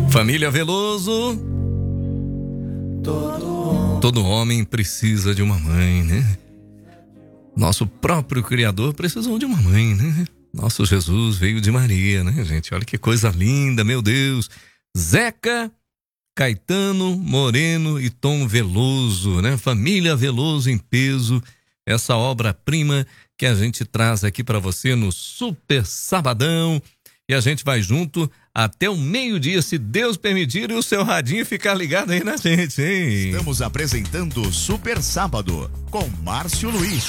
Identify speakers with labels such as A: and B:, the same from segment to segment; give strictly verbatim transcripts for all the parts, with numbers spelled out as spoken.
A: Família Veloso. Todo... Todo homem precisa de uma mãe, né? Nosso próprio Criador precisou de uma mãe, né? Nosso Jesus veio de Maria, né, gente? Olha que coisa linda, meu Deus. Zeca, Caetano, Moreno e Tom Veloso, né? Família Veloso em peso. Essa obra-prima que a gente traz aqui para você no Super Sabadão. E a gente vai junto até o meio-dia, se Deus permitir, e o seu radinho ficar ligado aí na gente, hein?
B: Estamos apresentando Super Sábado com Márcio Luiz.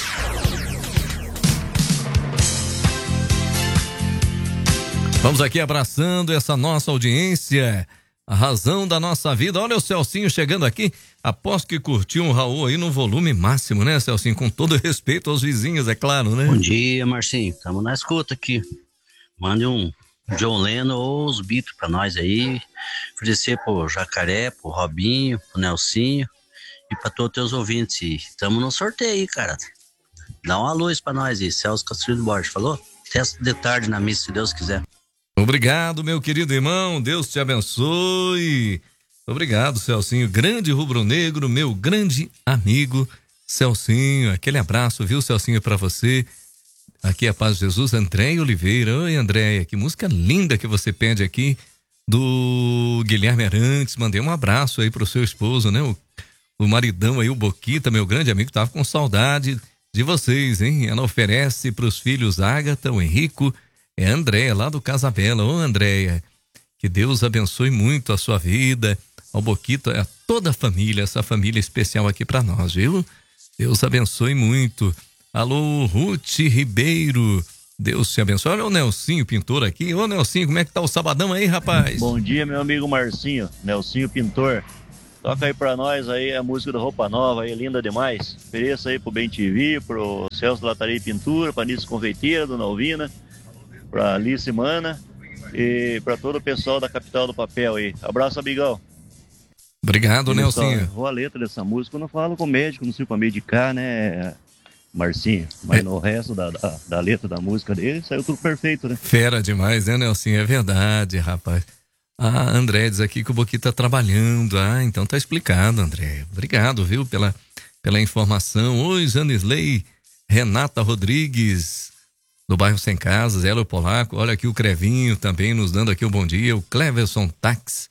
A: Vamos aqui abraçando essa nossa audiência, a razão da nossa vida. Olha o Celcinho chegando aqui. Aposto que curtiu um Raul aí no volume máximo, né, Celcinho? Com todo respeito aos vizinhos, é claro, né?
C: Bom dia, Marcinho. Estamos na escuta aqui. Mande um John Lennon ou os Beatles pra nós aí. Oferecer pro Jacaré, pro Robinho, pro Nelsinho e pra todos os teus ouvintes. Estamos no sorteio aí, cara. Dá uma luz pra nós aí, Celso Castilho Borges, falou? Até de tarde na missa, se Deus quiser.
A: Obrigado, meu querido irmão. Deus te abençoe. Obrigado, Celcinho. Grande rubro-negro, meu grande amigo Celcinho. Aquele abraço, viu, Celcinho, pra você. Aqui é a paz de Jesus, Andréia Oliveira. Oi, Andréia, que música linda que você pede aqui do Guilherme Arantes. Mandei um abraço aí pro seu esposo, né? O, o maridão aí, o Boquita, meu grande amigo, tava com saudade de vocês, hein? Ela oferece pros filhos Ágata, o Henrico, é a Andréia, lá do Casabela. Ô, Andréia, que Deus abençoe muito a sua vida, ao Boquita, a toda a família, essa família especial aqui pra nós, viu? Deus abençoe muito. Alô, Ruth Ribeiro, Deus te abençoe. Olha o Nelsinho Pintor aqui. Ô, Nelsinho, como é que tá o sabadão aí, rapaz?
D: Bom dia, meu amigo Marcinho, Nelsinho Pintor. Toca aí pra nós aí a música do Roupa Nova aí, linda demais. Ofereça aí pro Bem T V, pro Celso Lataria e Pintura, pra Nisso Confeiteira, Dona Alvina, pra Alice Mana e pra todo o pessoal da Capital do Papel aí. Abraço, amigão.
A: Obrigado, Nelsinho.
D: Só, a letra dessa música eu não falo com médico, não sei pra medicar, né, Marcinho? Mas é. No resto da, da, da letra da música dele saiu tudo perfeito, né?
A: Fera demais, né, Nelsinho? É verdade, rapaz. Ah, André diz aqui que o Boquita tá trabalhando. Ah, então tá explicado, André. Obrigado, viu, pela, pela informação. Oi, Janisley, Renata Rodrigues, do bairro Sem Casas, ela, o Polaco. Olha aqui o Crevinho também nos dando aqui o bom dia. O Cleverson Tax,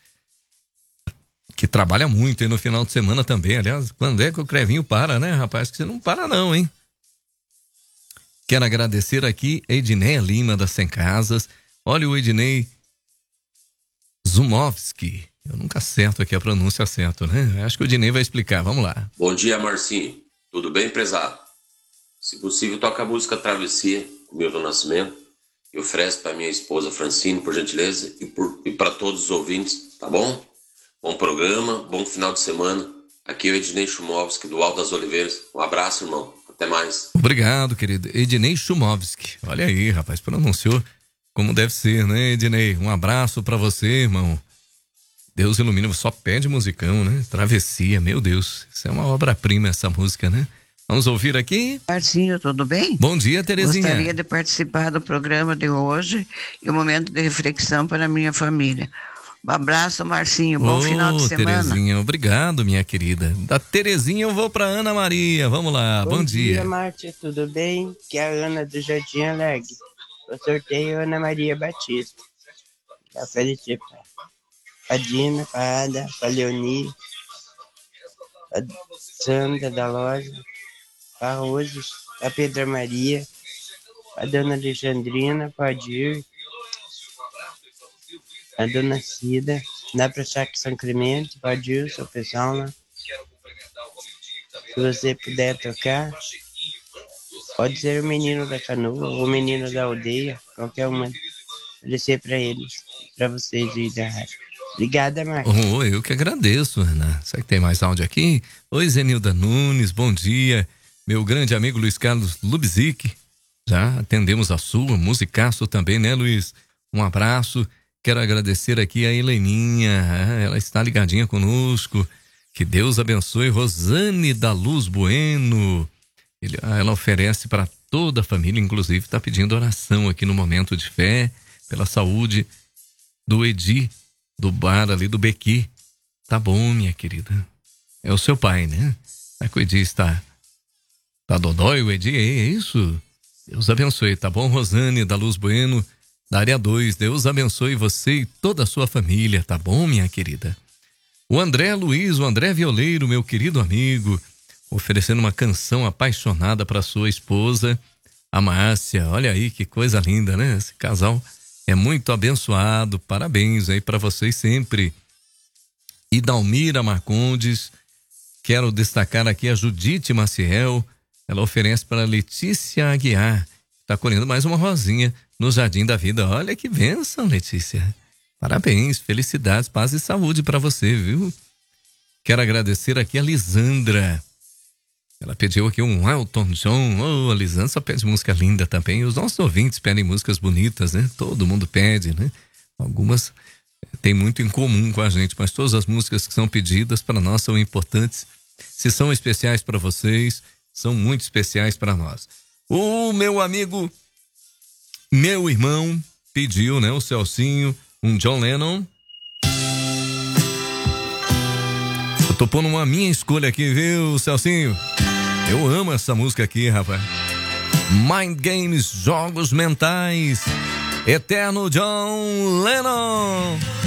A: que trabalha muito aí no final de semana também. Aliás, quando é que o Crevinho para, né, rapaz? Que você não para não, hein? Quero agradecer aqui a Edneia Lima, das Sem Casas. Olha o Ednei Zumovski. Eu nunca acerto aqui a pronúncia certa, né? Acho que o Ednei vai explicar. Vamos lá.
E: Bom dia, Marcinho. Tudo bem, prezado? Se possível, toca a música Travessia, do Milton Nascimento, e oferece para minha esposa Francine, por gentileza, e, por, e para todos os ouvintes, tá bom? Bom programa, bom final de semana. Aqui é o Ednei Chumovski, do Alto das Oliveiras. Um abraço, irmão. Até mais.
A: Obrigado, querido. Ednei Chumovski. Olha aí, rapaz, pronunciou como deve ser, né, Ednei? Um abraço pra você, irmão. Deus ilumina, só pede musicão, né? Travessia, meu Deus. Isso é uma obra-prima, essa música, né? Vamos ouvir aqui.
F: Marcinho, tudo bem?
A: Bom dia, Terezinha.
F: Gostaria de participar do programa de hoje e um momento de reflexão para a minha família. Um abraço, Marcinho. Bom
A: Ô,
F: final de semana.
A: Terezinha, obrigado, minha querida. Da Terezinha eu vou pra Ana Maria. Vamos lá, bom, bom dia.
G: Bom dia, Márcia, tudo bem? Que é a Ana do Jardim Alegre. Eu sorteio Ana Maria Batista. Já ofereci pra Dina, pra Ada, pra Leoni, pra Sandra da loja, pra Rose, pra Pedra Maria, pra Dona Alexandrina, pra Dir, a Dona Cida, dá pra Chaco São Clemente, pra Dilson, o pessoal lá. Se você puder tocar, pode ser o menino da canoa, o menino da aldeia, qualquer uma. Oferecer pra eles, pra vocês aí da rádio. Obrigada, Marcos.
A: Oh, eu que agradeço, Ana. Será que tem mais áudio aqui? Oi, Zenilda Nunes, bom dia. Meu grande amigo Luiz Carlos Lubzic. Já atendemos a sua, musicaço também, né, Luiz? Um abraço. Quero agradecer aqui a Heleninha, ela está ligadinha conosco. Que Deus abençoe. Rosane da Luz Bueno. Ele, ela oferece para toda a família, inclusive está pedindo oração aqui no momento de fé, pela saúde do Edi do bar ali do Bequi. Tá bom, minha querida. É o seu pai, né? Será que o Edi está... Tá dodói o Edi? É isso? Deus abençoe, tá bom, Rosane, da Luz Bueno, da área dois. Deus abençoe você e toda a sua família, tá bom, minha querida? O André Luiz, o André Violeiro, meu querido amigo, oferecendo uma canção apaixonada para sua esposa, a Márcia. Olha aí que coisa linda, né? Esse casal é muito abençoado. Parabéns aí para vocês sempre. E Dalmira Marcondes, quero destacar aqui a Judite Maciel. Ela oferece para Letícia Aguiar. Está colhendo mais uma rosinha no Jardim da Vida. Olha que bênção, Letícia. Parabéns, felicidades, paz e saúde para você, viu? Quero agradecer aqui a Lisandra. Ela pediu aqui um Elton John. Oh, a Lisandra só pede música linda também. Os nossos ouvintes pedem músicas bonitas, né? Todo mundo pede, né? Algumas têm muito em comum com a gente, mas todas as músicas que são pedidas para nós são importantes. Se são especiais para vocês, são muito especiais para nós. O meu amigo, meu irmão, pediu, né? O Celcinho, um John Lennon. Eu tô pondo uma minha escolha aqui, viu, Celcinho? Eu amo essa música aqui, rapaz. Mind Games, Jogos Mentais, Eterno John Lennon.